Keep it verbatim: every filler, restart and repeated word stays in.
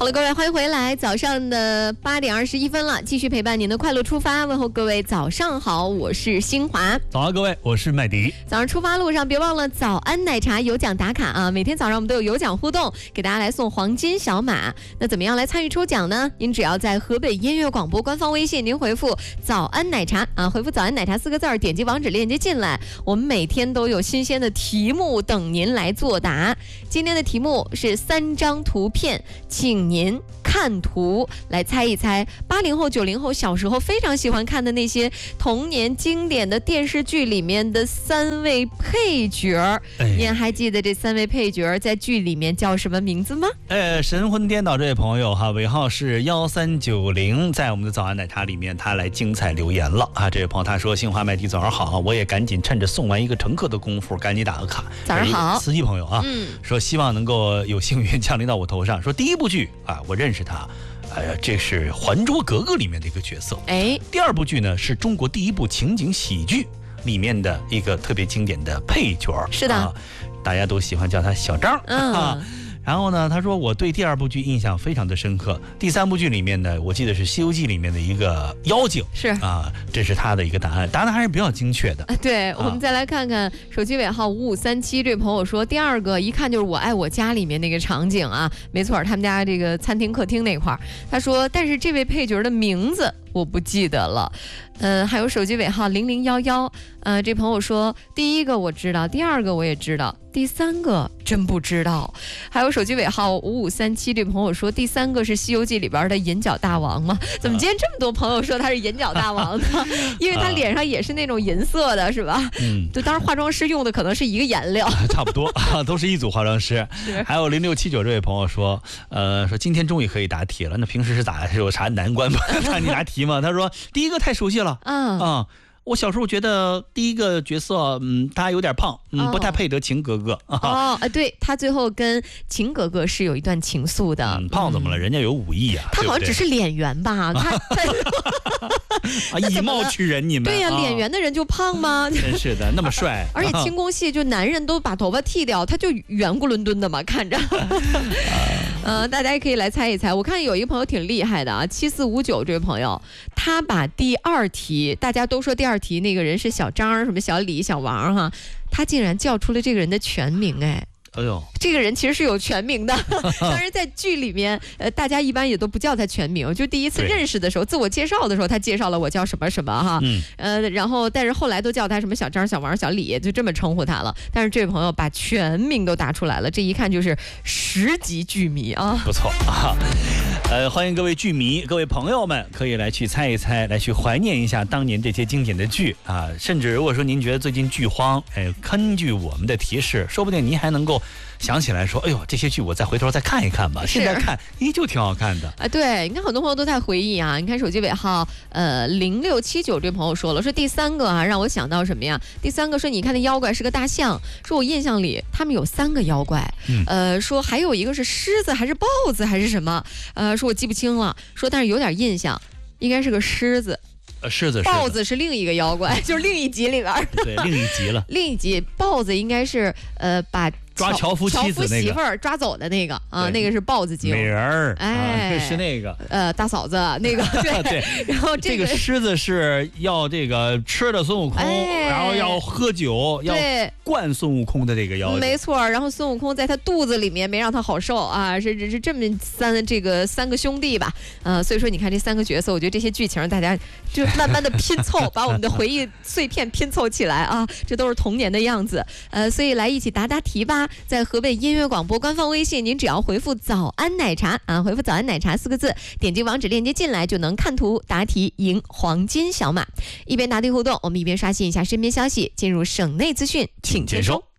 好了，各位，欢迎回来。早上的八点二十一分了，继续陪伴您的快乐出发，问候各位早上好，我是新华。 早上各位，我是麦迪。 早上出发路上别忘了早安奶茶有奖打卡啊！每天早上我们都有有奖互动，给大家来送黄金小马。那怎么样来参与抽奖呢？您只要在河北音乐广播官方微信，您回复早安奶茶啊，回复早安奶茶四个字儿，点击网址链接进来，我们每天都有新鲜的题目等您来作答。今天的题目是三张图片，请您看图来猜一猜八零后九零后小时候非常喜欢看的那些童年经典的电视剧里面的三位配角。哎，您还记得这三位配角在剧里面叫什么名字吗？ 呃，神魂颠倒这位朋友哈，尾号是幺三九零，在我们的早安奶茶里面他来精彩留言了啊！这位朋友他说：“新华麦迪早上好，我也赶紧趁着送完一个乘客的功夫赶紧打个卡。” 早上好， 司机朋友啊，嗯，说希望能够有幸运降临到我头上。说第一部剧啊，我认识他。哎呀，这是《还珠格格》里面的一个角色。哎，第二部剧呢是中国第一部情景喜剧里面的一个特别经典的配角。 是的， 啊、大家都喜欢叫他小张。嗯。啊然后呢，他说我对第二部剧印象非常的深刻。第三部剧里面呢，我记得是《西游记》里面的一个妖精， 是啊，这是他的一个答案，答案还是比较精确的。 啊、对、啊，我们再来看看手机尾号五五三七这位朋友说，第二个一看就是《我爱我家》里面那个场景啊，没错，他们家这个餐厅客厅那块儿。他说，但是这位配角的名字我不记得了。呃，还有手机尾号零零幺幺，呃，这朋友说，第一个我知道，第二个我也知道，第三个真不知道。还有手机尾号五五三七，这朋友说，第三个是《西游记》里边的银角大王吗？怎么今天这么多朋友说他是银角大王呢？因为他脸上也是那种银色的，是吧？嗯，就当然化妆师用的可能是一个颜料， 差不多啊，都是一组化妆师。还有零六七九这位朋友说，呃，说今天终于可以答题了。那平时是咋是有啥难关吗？让你答题吗？他说第一个太熟悉了。嗯啊，我小时候觉得第一个角色，嗯，他有点胖，嗯，不太配得秦格格。 哦，啊，对，他最后跟秦格格是有一段情愫的。 嗯，胖怎么了？人家有武艺啊。 他好像只是脸圆吧？他啊，以貌取人，你们对呀，脸圆的人就胖吗？ 真是的，那么帅。 而且清宫戏就男人都把头发剃掉，他就圆咕伦敦的嘛，看着。呃，大家也可以来猜一猜。我看有一个朋友挺厉害的啊，七四五九这位朋友，他把第二题，大家都说第二题那个人是小张，什么小李、小王哈，他竟然叫出了这个人的全名，哎。 哎呦， 这个人其实是有全名的，当然在剧里面，呃，大家一般也都不叫他全名，就第一次认识的时候，自我介绍的时候，他介绍了我叫什么什么哈，嗯、呃，然后但是后来都叫他什么小张、小王、小李，就这么称呼他了。但是这位朋友把全名都答出来了，这一看就是十级剧迷啊， 不错啊。呃，欢迎各位剧迷、各位朋友们，可以来去猜一猜，来去怀念一下当年这些经典的剧啊。甚至如果说您觉得最近剧荒，哎，根据我们的提示，说不定您还能够想起来说，哎呦，这些剧我再回头再看一看吧。现在看依旧挺好看的啊。对，你看很多朋友都在回忆啊。你看手机尾号呃零六七九这朋友说了，说第三个啊让我想到什么呀？第三个说你看那妖怪是个大象，说我印象里他们有三个妖怪，嗯、呃，说还有一个是狮子还是豹子还是什么，呃，说我记不清了，说但是有点印象，应该是个狮子。 呃，狮子， 豹子是另一个妖怪，就是另一集里边。 对，另一集了。 另一集，豹子应该是呃把抓樵夫妻子那个媳妇儿抓走的那个啊，那个是豹子精。 美人儿， 哎， 是那个。 呃，大嫂子那个。对对。 然后这个狮子是要这个吃了孙悟空，然后要喝酒，要灌孙悟空的这个妖精。 没错，然后孙悟空在他肚子里面没让他好受啊，是是是这么三这个三个兄弟吧，呃，所以说你看这三个角色，我觉得这些剧情大家就慢慢的拼凑，把我们的回忆碎片拼凑起来啊，这都是童年的样子。呃，所以来一起答答题吧。在河北音乐广播官方微信，您只要回复早安奶茶啊，回复早安奶茶四个字，点击网址链接进来就能看图答题赢黄金小马。一边答题互动，我们一边刷新一下身边消息，进入省内资讯，请接收。